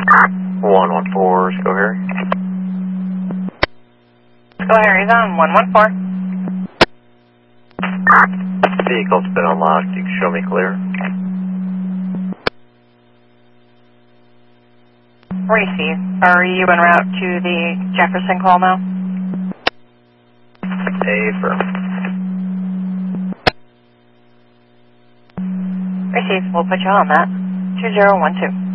114, go here. Go Harry's on 114. Vehicle's been unlocked, you can show me clear. Receive. Are you en route to the Jefferson call now? Affirm. Receive. We'll put you on that. 2012.